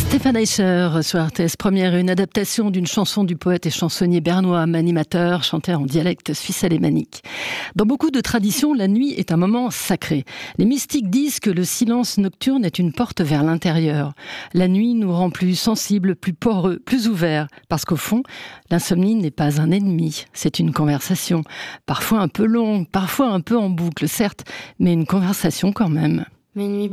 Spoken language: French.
Stéphane Eicher sur RTS Première, une adaptation d'une chanson du poète et chansonnier bernois, animateur, chanteur en dialecte suisse alémanique. Dans beaucoup de traditions, la nuit est un moment sacré. Les mystiques disent que le silence nocturne est une porte vers l'intérieur. La nuit nous rend plus sensibles, plus poreux, plus ouverts, parce qu'au fond, l'insomnie n'est pas un ennemi, c'est une conversation. Parfois un peu longue, parfois un peu en boucle, certes, mais une conversation quand même. Mes nuits